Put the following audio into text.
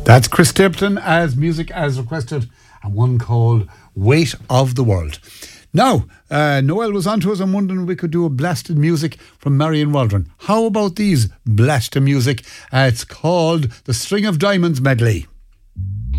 That's Chris Stapleton as music as requested, and one called Weight of the World. Now, Noel was on to us and wondering if we could do a blasted music from Marion Waldron. How about these blasted music? It's called the String of Diamonds medley.